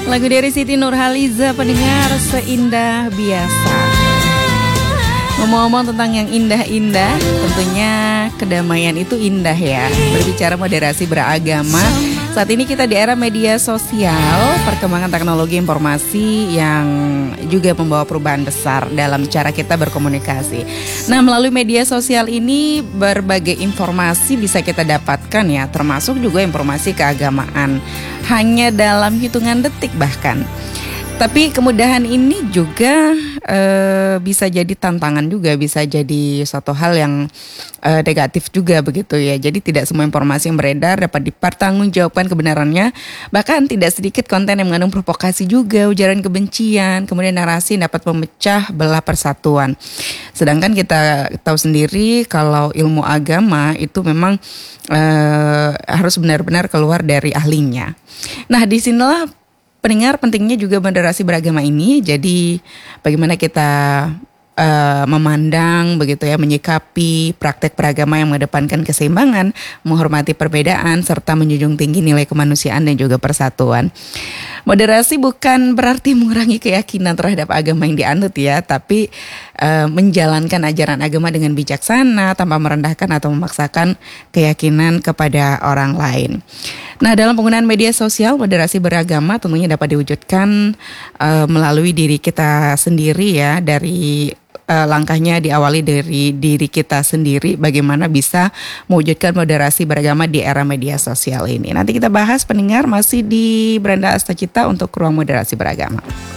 Lagu dari Siti Nurhaliza, pendengar Seindah Biasa. Ngomong-ngomong tentang yang indah-indah, tentunya kedamaian itu indah ya. Berbicara moderasi beragama, saat ini kita di era media sosial, perkembangan teknologi informasi yang juga membawa perubahan besar dalam cara kita berkomunikasi. Nah, melalui media sosial ini berbagai informasi bisa kita dapatkan ya, termasuk juga informasi keagamaan. Hanya dalam hitungan detik bahkan. Tapi kemudahan ini juga bisa jadi tantangan juga, bisa jadi suatu hal yang negatif juga begitu ya. Jadi tidak semua informasi yang beredar dapat dipertanggungjawabkan kebenarannya. Bahkan tidak sedikit konten yang mengandung provokasi juga, ujaran kebencian, kemudian narasi dapat memecah belah persatuan. Sedangkan kita tahu sendiri kalau ilmu agama itu memang harus benar-benar keluar dari ahlinya. Nah, disinilah pendengar pentingnya juga moderasi beragama ini. Jadi bagaimana kita memandang begitu ya, menyikapi praktek beragama yang mengedepankan keseimbangan, menghormati perbedaan, serta menjunjung tinggi nilai kemanusiaan dan juga persatuan. Moderasi bukan berarti mengurangi keyakinan terhadap agama yang dianut ya, tapi menjalankan ajaran agama dengan bijaksana tanpa merendahkan atau memaksakan keyakinan kepada orang lain. Nah, dalam penggunaan media sosial, moderasi beragama tentunya dapat diwujudkan melalui diri kita sendiri ya, dari langkahnya diawali dari diri kita sendiri, bagaimana bisa mewujudkan moderasi beragama di era media sosial ini. Nanti kita bahas pendengar masih di Beranda Astacita untuk Ruang Moderasi Beragama.